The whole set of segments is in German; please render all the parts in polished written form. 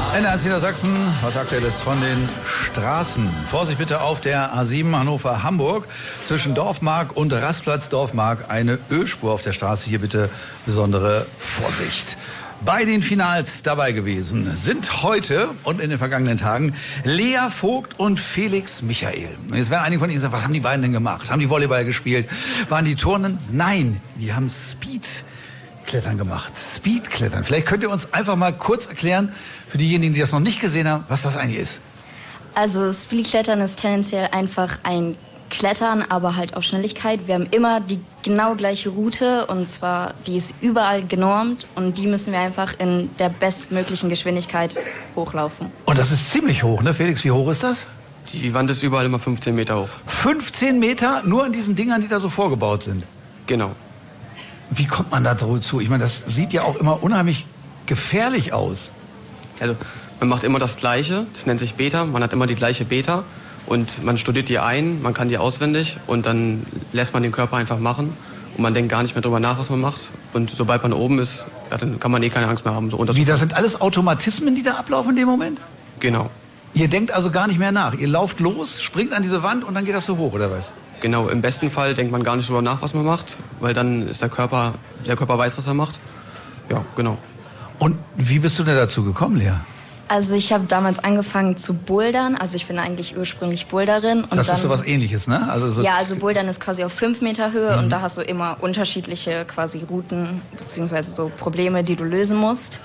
NDR Niedersachsen, was Aktuelles von den Straßen. Vorsicht bitte auf der A7 Hannover-Hamburg. Zwischen Dorfmark und Rastplatz Dorfmark eine Ölspur auf der Straße. Hier bitte besondere Vorsicht. Bei den Finals dabei gewesen sind heute und in den vergangenen Tagen Lea Vogt und Felix Michael. Und jetzt werden einige von Ihnen sagen, was haben die beiden denn gemacht? Haben die Volleyball gespielt? Waren die Turnen? Nein, die haben Speedklettern gemacht. Speedklettern. Vielleicht könnt ihr uns einfach mal kurz erklären, für diejenigen, die das noch nicht gesehen haben, was das eigentlich ist. Also Speedklettern ist tendenziell einfach ein Klettern, aber halt auf Schnelligkeit. Wir haben immer die genau gleiche Route und zwar, die ist überall genormt und die müssen wir einfach in der bestmöglichen Geschwindigkeit hochlaufen. Und das ist ziemlich hoch, ne Felix? Wie hoch ist das? Die Wand ist überall immer 15 Meter hoch. 15 Meter nur an diesen Dingern, die da so vorgebaut sind? Genau. Wie kommt man da zu? Ich meine, das sieht ja auch immer unheimlich gefährlich aus. Also man macht immer das Gleiche, das nennt sich Beta, man hat immer die gleiche Beta und man studiert die ein, man kann die auswendig und dann lässt man den Körper einfach machen und man denkt gar nicht mehr drüber nach, was man macht und sobald man oben ist, ja, dann kann man keine Angst mehr haben. So Wie, das sind alles Automatismen, die da ablaufen in dem Moment? Genau. Ihr denkt also gar nicht mehr nach, ihr lauft los, springt an diese Wand und dann geht das so hoch, oder was? Genau, im besten Fall denkt man gar nicht drüber nach, was man macht, weil dann ist der Körper weiß, was er macht. Ja, genau. Und wie bist du denn dazu gekommen, Lea? Also ich habe damals angefangen zu bouldern, also ich bin eigentlich ursprünglich Boulderin. Und das dann, ist sowas Ähnliches, ne? Also Bouldern ist quasi auf 5 Meter Höhe und da hast du immer unterschiedliche quasi Routen beziehungsweise so Probleme, die du lösen musst.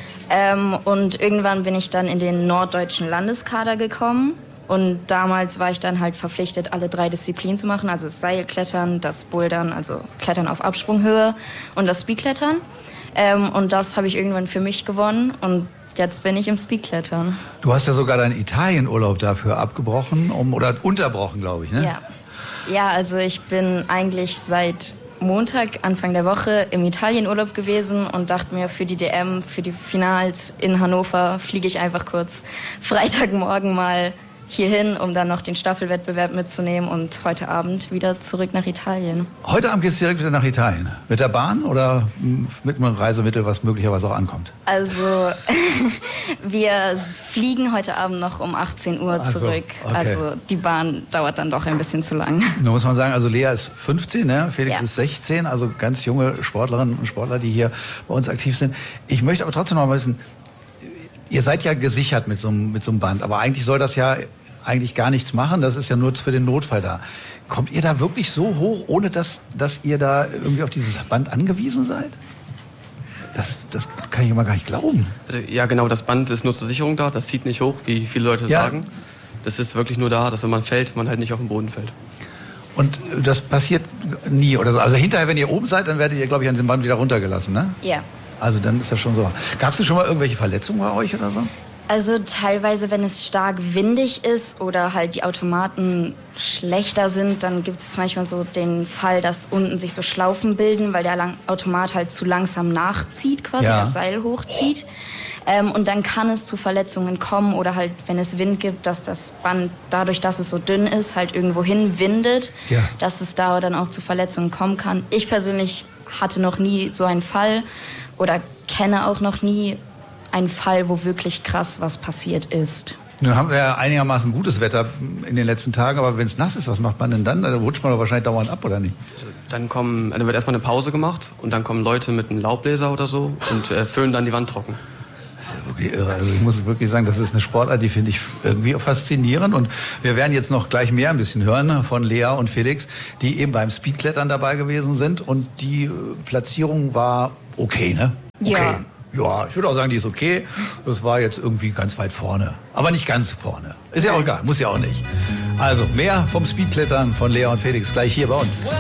Und irgendwann bin ich dann in den norddeutschen Landeskader gekommen. Und damals war ich dann halt verpflichtet, alle 3 Disziplinen zu machen. Also das Seilklettern, das Bouldern, also Klettern auf Absprunghöhe und das Speedklettern. Und das habe ich irgendwann für mich gewonnen und jetzt bin ich im Speedklettern. Du hast ja sogar deinen Italienurlaub dafür abgebrochen oder unterbrochen, glaube ich, ne? Ja, also ich bin eigentlich seit Montag, Anfang der Woche, im Italienurlaub gewesen und dachte mir, für die DM, für die Finals in Hannover fliege ich einfach kurz Freitagmorgen mal hierhin, um dann noch den Staffelwettbewerb mitzunehmen und heute Abend wieder zurück nach Italien. Heute Abend geht es direkt wieder nach Italien? Mit der Bahn oder mit einem Reisemittel, was möglicherweise auch ankommt? Also wir fliegen heute Abend noch um 18 Uhr zurück. Okay. Also die Bahn dauert dann doch ein bisschen zu lang. Da muss man sagen, also Lea ist 15, ne? Felix Ja. ist 16, also ganz junge Sportlerinnen und Sportler, die hier bei uns aktiv sind. Ich möchte aber trotzdem noch mal wissen, ihr seid ja gesichert mit so einem Band, aber eigentlich soll das ja eigentlich gar nichts machen, das ist ja nur für den Notfall da. Kommt ihr da wirklich so hoch, ohne dass ihr da irgendwie auf dieses Band angewiesen seid? Das kann ich immer gar nicht glauben. Also, ja genau, das Band ist nur zur Sicherung da, das zieht nicht hoch, wie viele Leute sagen. Das ist wirklich nur da, dass wenn man fällt, man halt nicht auf den Boden fällt. Und das passiert nie oder so? Also hinterher, wenn ihr oben seid, dann werdet ihr, glaube ich, an diesem Band wieder runtergelassen, ne? Ja. Also dann ist das schon so. Gab es denn schon mal irgendwelche Verletzungen bei euch oder so? Also teilweise, wenn es stark windig ist oder halt die Automaten schlechter sind, dann gibt es manchmal so den Fall, dass unten sich so Schlaufen bilden, weil der Automat halt zu langsam nachzieht, quasi das Seil hochzieht. Und dann kann es zu Verletzungen kommen oder halt, wenn es Wind gibt, dass das Band, dadurch, dass es so dünn ist, halt irgendwo hin windet, dass es da dann auch zu Verletzungen kommen kann. Ich persönlich hatte noch nie so einen Fall oder kenne auch noch nie einen Fall, wo wirklich krass was passiert ist. Nun haben wir ja einigermaßen gutes Wetter in den letzten Tagen, aber wenn es nass ist, was macht man denn dann? Da rutscht man doch wahrscheinlich dauernd ab, oder nicht? Dann wird erstmal eine Pause gemacht und dann kommen Leute mit einem Laubbläser oder so und föhnen dann die Wand trocken. Das ist ja wirklich irre. Also ich muss wirklich sagen, das ist eine Sportart, die finde ich irgendwie faszinierend. Und wir werden jetzt noch gleich mehr ein bisschen hören von Lea und Felix, die eben beim Speedklettern dabei gewesen sind. Und die Platzierung war okay, ne? Okay. Ja. Ja, ich würde auch sagen, die ist okay. Das war jetzt irgendwie ganz weit vorne. Aber nicht ganz vorne. Ist ja auch egal, muss ja auch nicht. Also mehr vom Speedklettern von Lea und Felix gleich hier bei uns.